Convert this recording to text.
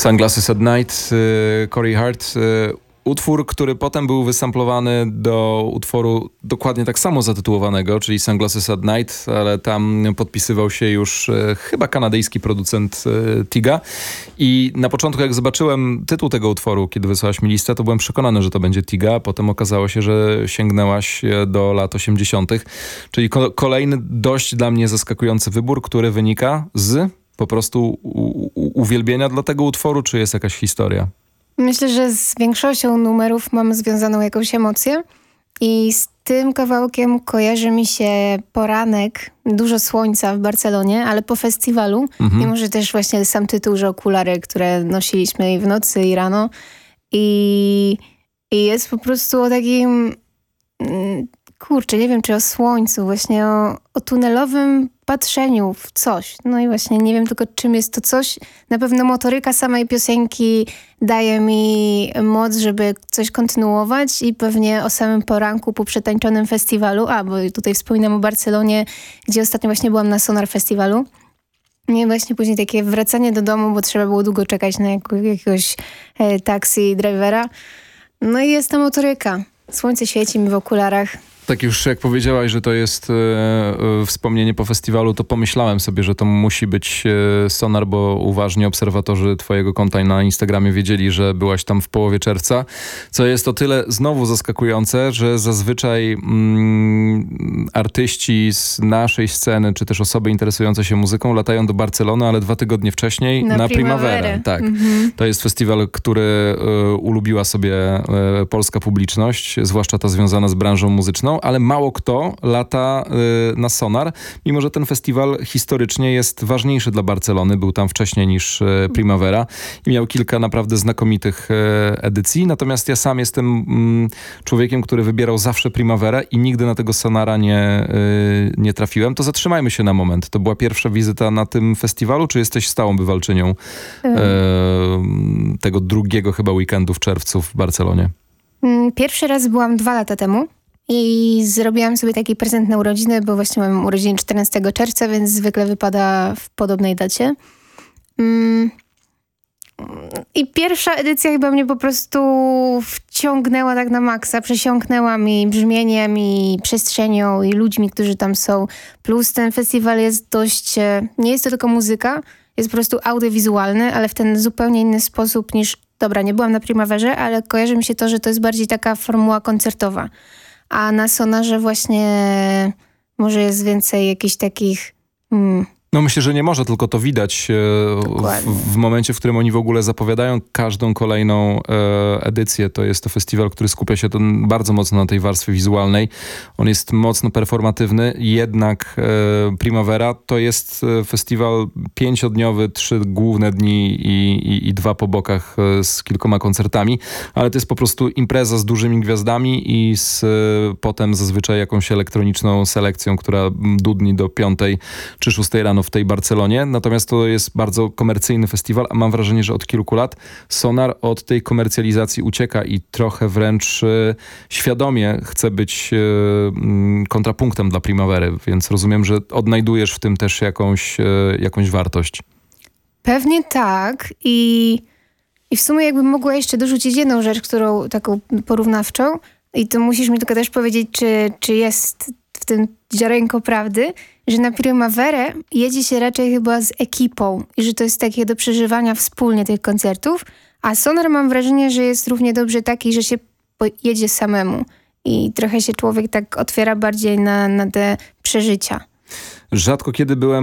Sunglasses at Night, Corey Hart. Utwór, który potem był wysamplowany do utworu dokładnie tak samo zatytułowanego, czyli Sunglasses at Night, ale tam podpisywał się już chyba kanadyjski producent Tiga. I na początku, jak zobaczyłem tytuł tego utworu, kiedy wysłałaś mi listę, to byłem przekonany, że to będzie Tiga. Potem okazało się, że sięgnęłaś do lat 80. Czyli kolejny dość dla mnie zaskakujący wybór, który wynika z po prostu uwielbienia dla tego utworu, czy jest jakaś historia? Myślę, że z większością numerów mam związaną jakąś emocję i z tym kawałkiem kojarzy mi się poranek, dużo słońca w Barcelonie, ale po festiwalu. Mimo, że też właśnie sam tytuł, że okulary, które nosiliśmy i w nocy i rano. I jest po prostu o takim, kurczę, nie wiem, czy o słońcu, właśnie o tunelowym patrzeniu w coś. No i właśnie nie wiem tylko, czym jest to coś. Na pewno motoryka samej piosenki daje mi moc, żeby coś kontynuować i pewnie o samym poranku po przetańczonym festiwalu, bo tutaj wspominam o Barcelonie, gdzie ostatnio właśnie byłam na Sonar Festiwalu. Nie, właśnie później takie wracanie do domu, bo trzeba było długo czekać na jakiegoś taksi drivera. No i jest ta motoryka. Słońce świeci mi w okularach. Tak już jak powiedziałaś, że to jest wspomnienie po festiwalu, to pomyślałem sobie, że to musi być Sonar, bo uważni obserwatorzy twojego konta na Instagramie wiedzieli, że byłaś tam w połowie czerwca, co jest o tyle znowu zaskakujące, że zazwyczaj artyści z naszej sceny, czy też osoby interesujące się muzyką latają do Barcelony, ale 2 tygodnie wcześniej na Primaverę. Tak. To jest festiwal, który ulubiła sobie polska publiczność, zwłaszcza ta związana z branżą muzyczną, ale mało kto lata na Sonar, mimo że ten festiwal historycznie jest ważniejszy dla Barcelony. Był tam wcześniej niż Primavera i miał kilka naprawdę znakomitych edycji. Natomiast ja sam jestem człowiekiem, który wybierał zawsze Primaverę i nigdy na tego Sonara nie trafiłem. To zatrzymajmy się na moment. To była pierwsza wizyta na tym festiwalu, czy jesteś stałą bywalczynią tego drugiego chyba weekendu w czerwcu w Barcelonie? Pierwszy raz byłam 2 lata temu. I zrobiłam sobie taki prezent na urodziny, bo właśnie mam urodziny 14 czerwca, więc zwykle wypada w podobnej dacie. I pierwsza edycja chyba mnie po prostu wciągnęła tak na maksa. Przesiąknęła mi brzmieniem i przestrzenią i ludźmi, którzy tam są. Plus ten festiwal jest dość... Nie jest to tylko muzyka, jest po prostu audiowizualny, ale w ten zupełnie inny sposób niż... Dobra, nie byłam na Primaverze, ale kojarzy mi się to, że to jest bardziej taka formuła koncertowa. A na Sonarze właśnie może jest więcej jakichś takich... No myślę, że nie może, tylko to widać w momencie, w którym oni w ogóle zapowiadają każdą kolejną edycję. To jest to festiwal, który skupia się bardzo mocno na tej warstwie wizualnej. On jest mocno performatywny, jednak Primavera to jest festiwal 5-dniowy, 3 główne dni i 2 po bokach z kilkoma koncertami, ale to jest po prostu impreza z dużymi gwiazdami i z potem zazwyczaj jakąś elektroniczną selekcją, która dudni do 5 czy 6 rano w tej Barcelonie. Natomiast to jest bardzo komercyjny festiwal, a mam wrażenie, że od kilku lat Sonar od tej komercjalizacji ucieka i trochę wręcz świadomie chce być kontrapunktem dla Primavery, więc rozumiem, że odnajdujesz w tym też jakąś wartość. Pewnie tak i w sumie jakbym mogła jeszcze dorzucić jedną rzecz, którą taką porównawczą i to musisz mi tylko też powiedzieć, czy jest w tym ziarenko prawdy, że na Primaverę jedzie się raczej chyba z ekipą i że to jest takie do przeżywania wspólnie tych koncertów, a Sonar mam wrażenie, że jest równie dobrze taki, że się jedzie samemu i trochę się człowiek tak otwiera bardziej na te przeżycia. Rzadko kiedy byłem